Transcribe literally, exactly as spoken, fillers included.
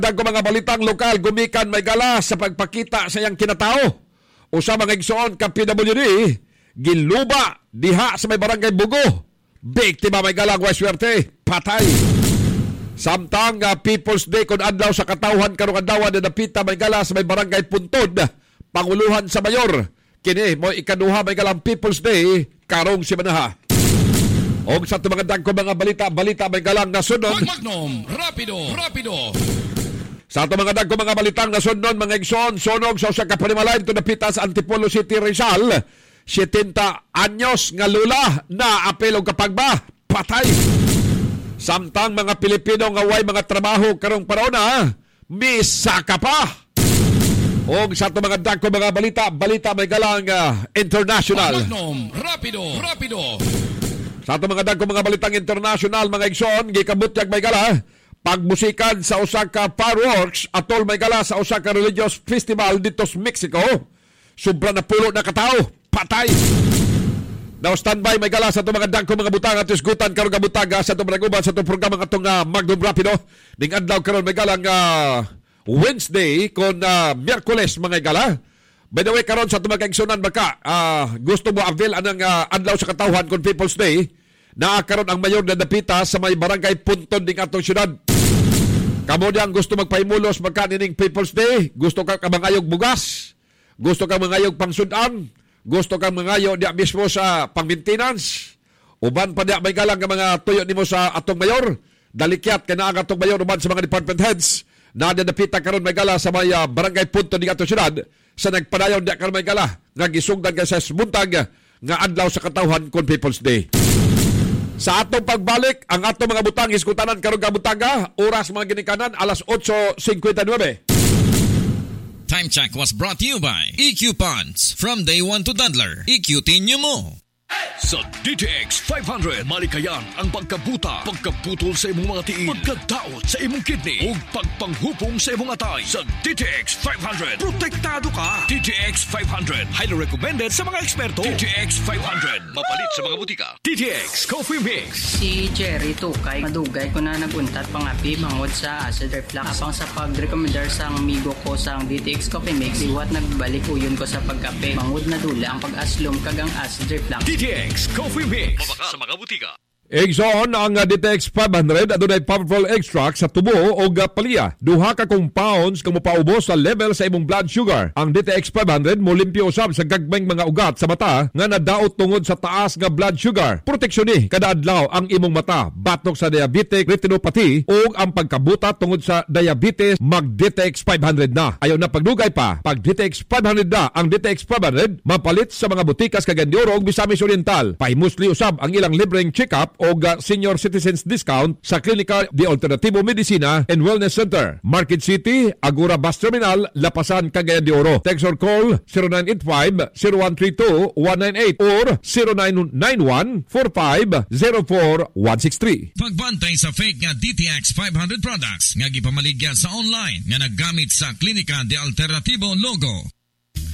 Dagko mga balitang lokal, gumikan may gala sa pagpakita sa iyang kinatao. Usa mga igsoon ka P W D, giluba diha sa may barangay Bugo. Biktima may gala, swerte, patay. Samtang uh, People's Day kung adlaw sa katawhan karong adlaw na napita may gala sa may barangay Puntod, panguluhan sa mayor. Kini mo ikaduha may galang People's Day karong simanaha. Og sa tumagandang ko mga balita, balita may galang nasunod. Magnum, rapido, rapido. Sa ito mga dagko mga balitang nasunod, mga igsoon, sunog sa usa ka panimalayan to napita sa Antipolo City, Rizal. setenta anyos nga lula na apel og kapagba, patay. Samtang mga Pilipino nga way mga trabaho karong panahon, misaka pa. Og sa ito mga dagko mga balita, balita may galang uh, international. Magnum, rapido, rapido. Sa ito mga dagko mga balitang international, mga igsoon, gikabutyag may gala, pagmusikan sa usa ka fireworks atol may gala sa usa ka religious festival dito sa Mexico. Sobra na pulo na katao, patay. Now standby may gala sa itong mga dagko mga butang at isgutan karong kabutaga sa itong mga sa itong programa nga itong uh, Magnum Rapido. Ning adlaw karon may galang uh, Wednesday kon uh, Miyerkules mga gala. By the way, karon sa itong mga kaigsunan baka uh, gusto mo avail anang uh, adlaw sa katawhan kon People's Day. Naakaroon ang mayor na napita sa may barangay Puntod ding atong syudad. Kamo diyang gusto magpaimulos magkanining People's Day, gusto ka kamangayog bugas, gusto ka mangayog pangsudan, gusto ka mangayo diya mismo sa pang-maintenance, uban pa diya may galang ka mga tuyo nimo sa atong mayor, dalikyat ka na ang atong mayor uban sa mga department heads, na napita karon may gala sa may uh, barangay Puntod ding atong syudad, sa nagpadayon diya karon may gala, nga gisugdan ka sa smuntag, nga adlaw sa katawhan kon People's Day. Sa atong pagbalik, ang atong mga butang iskutanan karong kabutaga, oras mga ginikanan, alas eight fifty-nine. Time check was brought to you by E Q Ponds. From day one to Dandler, E Q tinyo mo. Sa D T X five hundred, malikayan ang pagkabuta, pagkaputol sa imong mga tiil, pagkadaot sa imong kidney, ug pagpanghupong sa imong atay. Sa D T X five hundred, protektado ka. D T X five hundred, highly recommended sa mga eksperto. D T X five hundred, mapalit sa mga butika. D T X Coffee Mix. Si Jerry Tukay, madugay ko na naguntat pangapi mangod sa acid reflux. Apang sa pag-recommendar sa amigo ko sa D T X Coffee Mix, iwat nagbalik uyon ko sa pagkape. Mangod na dula ang pag-aslom kagang acid reflux. D T X Coffee Mix. Mabaka sa mga butika. Igsoon ang uh, D T X five hundred adunay powerful extract sa tubo o uh, palya. Duha ka compounds kang mopaubos sa level sa imong blood sugar. Ang D T X five hundred mo limpyo usab sa gagmayng mga ugat sa mata nga nadaot tungod sa taas nga blood sugar. Proteksyon ni kada adlaw ang imong mata batok sa diabetic retinopathy o ang pagkabuta tungod sa diabetes. Mag D T X five hundred na. Ayaw na pagdugay pa. Pag D T X five hundred na ang D T X five hundred mapalit sa mga butikas Cagayan ug Misamis Oriental. Pahimusli usab ang ilang libreng check-up o senior citizens discount sa Klinika de Alternativo Medicina and Wellness Center, Market City, Agora Bus Terminal, Lapasan, Cagayan de Oro. Text or call zero nine eight five, zero one three two, one nine eight or zero nine nine one, four five zero four, one six three. Pagbantay sa fake nga D T X five hundred products nga gipamaligya sa online nga naggamit sa Klinika de Alternativo logo.